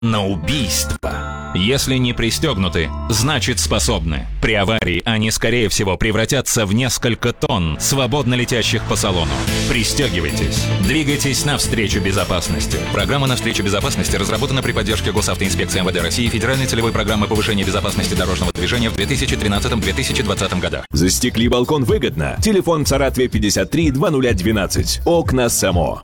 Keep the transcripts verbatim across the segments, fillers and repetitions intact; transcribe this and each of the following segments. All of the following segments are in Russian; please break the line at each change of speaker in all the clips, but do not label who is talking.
на убийство. Если не пристегнуты, значит способны. При аварии они, скорее всего, превратятся в несколько тонн, свободно летящих по салону. Пристегивайтесь. Двигайтесь навстречу безопасности. Программа «Навстречу безопасности» разработана при поддержке Госавтоинспекции эм вэ дэ России и Федеральной целевой программы повышения безопасности дорожного движения в две тысячи тринадцатом — две тысячи двадцатом годах.
Застекли балкон выгодно. Телефон в Саратове пятьдесят три двадцать ноль двенадцать. Окна САМО.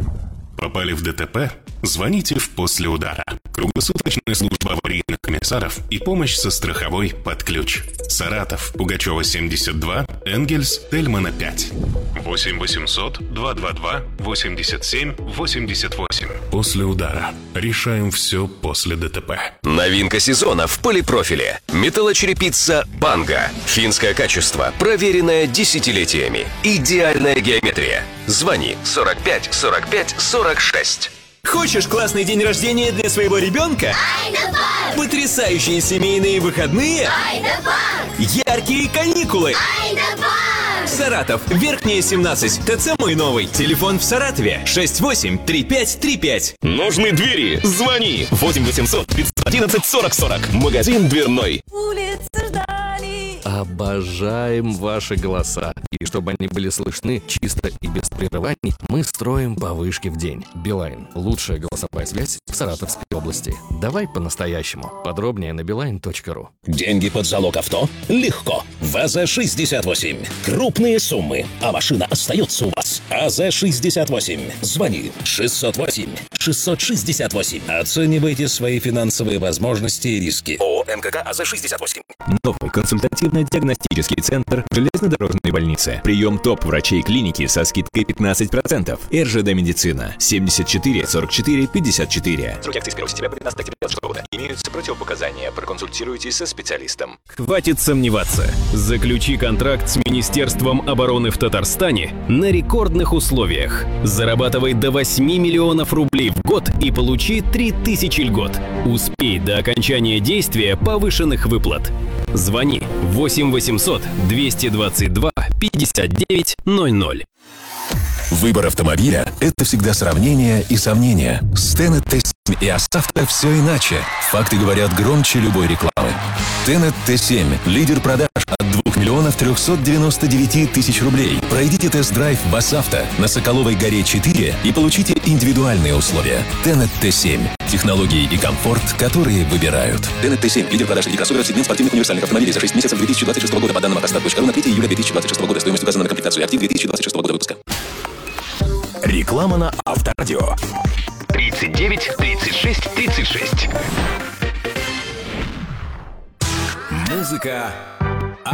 Попали в ДТП? Звоните в «После удара». Круглосуточная служба аварийных комиссаров и помощь со страховой под ключ. Саратов, Пугачева, семьдесят два, Энгельс, Тельмана, пять. восемь восемьсот два два два восемьдесят семь восемьдесят восемь. «После удара». Решаем все после ДТП.
Новинка сезона в полипрофиле. Металлочерепица «Банга». Финское качество, проверенное десятилетиями. Идеальная геометрия. Звони сорок пять сорок пять сорок шесть.
Хочешь классный день рождения для своего ребенка? Айда-парк! Потрясающие семейные выходные? Айда-парк! Яркие каникулы? Айда-парк! Саратов, Верхняя, семнадцать, ТЦ «Мой новый». Телефон в Саратове шесть восемь три пять три пять.
Нужны двери? Звони восемь восемьсот пятьсот одиннадцать сорок сорок. Магазин дверной.
Улицы ждали.
Обожаем ваши голоса. И чтобы они были слышны чисто и без прерываний, мы строим повышки в день. Билайн. Лучшая голосовая связь в Саратовской области. Давай по-настоящему. Подробнее на билайн точка ру.
Деньги под залог авто? Легко. ВАЗа шестьдесят восемь. Крупные суммы, а машина остается у вас. АЗ шестьдесят восемь. Звони шестьсот восемь шестьсот шестьдесят восемь. Оценивайте свои финансовые возможности и риски. ООО МКК АЗ шестьдесят восемь.
Новый консультативно-диагностический центр железнодорожной больницы. Прием топ-врачей клиники со скидкой пятнадцать процентов. РЖД медицина. семьдесят четыре сорок четыре пятьдесят четыре.
Сроки акции с первого сентября по пятнадцатое октября две тысячи двадцатого года. Имеются противопоказания. Проконсультируйтесь со специалистом.
Хватит сомневаться. Заключи контракт с Министерством обороны в Татарстане на рекордных условиях. Зарабатывай до восьми миллионов рублей в год и получи три тысячи льгот. Успей до окончания действия повышенных выплат. Звони восемь восемьсот двести двадцать два пятьдесят девять ноль ноль.
Выбор автомобиля – это всегда сравнение и сомнения. С Тенет Т семь и Асавто все иначе. Факты говорят громче любой рекламы. Тенет Т семь – лидер продаж от двух миллионов трехсот девяноста девяти тысяч рублей. Пройдите тест-драйв в Асавто на Соколовой горе четыре и получите индивидуальные условия. Тенет Т семь – технологии и комфорт, которые выбирают.
Тенет Т семь. Лидер продаж среди кроссоверов, сегмент спортивных универсальных автомобилей за шесть месяцев две тысячи двадцать шестого года по данным автостат точка ру на третье июля две тысячи двадцать шестого года. Стоимость указана на комплектацию «Актив» две тысячи двадцать шестого года выпуска.
Реклама на Авторадио.
тридцать девять тридцать шесть тридцать шесть.
Музыка